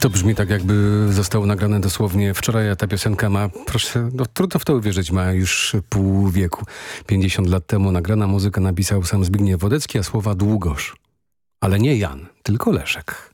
To brzmi tak, jakby zostało nagrane dosłownie wczoraj, a ta piosenka ma, proszę, no trudno w to uwierzyć, ma już pół wieku. 50 lat temu nagrana muzyka napisał sam Zbigniew Wodecki, a słowa Długosz. Ale nie Jan, tylko Leszek.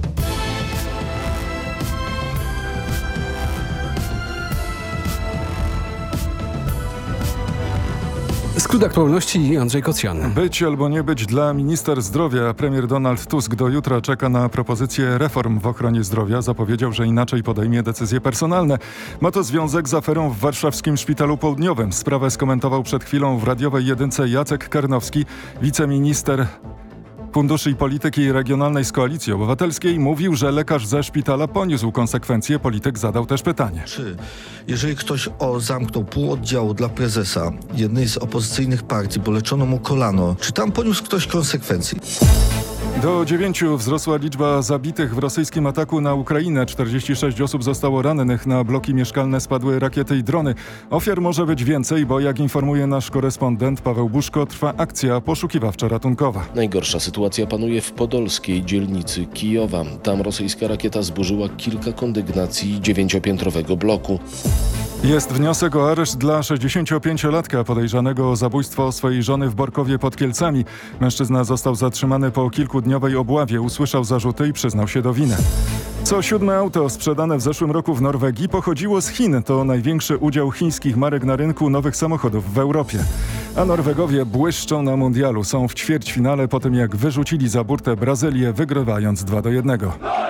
Skrót aktualności Andrzej Kocjan. Być albo nie być dla minister zdrowia. Premier Donald Tusk do jutra czeka na propozycje reform w ochronie zdrowia. Zapowiedział, że inaczej podejmie decyzje personalne. Ma to związek z aferą w warszawskim Szpitalu Południowym. Sprawę skomentował przed chwilą w radiowej jedynce Jacek Karnowski, wiceminister Funduszy i Polityki Regionalnej z Koalicji Obywatelskiej. Mówił, że lekarz ze szpitala poniósł konsekwencje. Polityk zadał też pytanie. Czy jeżeli ktoś zamknął pół oddziału dla prezesa jednej z opozycyjnych partii, bo leczono mu kolano, czy tam poniósł ktoś konsekwencje? Do 9 wzrosła liczba zabitych w rosyjskim ataku na Ukrainę. 46 osób zostało rannych. Na bloki mieszkalne spadły rakiety i drony. Ofiar może być więcej, bo jak informuje nasz korespondent Paweł Buszko, trwa akcja poszukiwawcza ratunkowa. Najgorsza sytuacja panuje w podolskiej dzielnicy Kijowa. Tam rosyjska rakieta zburzyła kilka kondygnacji 9-piętrowego bloku. Jest wniosek o areszt dla 65-latka podejrzanego o zabójstwo swojej żony w Borkowie pod Kielcami. Mężczyzna został zatrzymany po kilkudniowej obławie, usłyszał zarzuty i przyznał się do winy. Co 7 auto sprzedane w zeszłym roku w Norwegii pochodziło z Chin. To największy udział chińskich marek na rynku nowych samochodów w Europie. A Norwegowie błyszczą na mundialu. Są w ćwierćfinale po tym, jak wyrzucili za burtę Brazylię, wygrywając 2-1.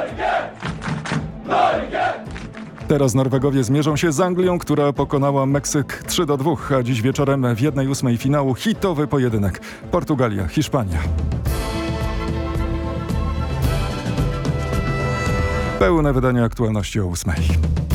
Teraz Norwegowie zmierzą się z Anglią, która pokonała Meksyk 3-2, a dziś wieczorem w 1/8 finału hitowy pojedynek. Portugalia, Hiszpania. Pełne wydanie aktualności o 8.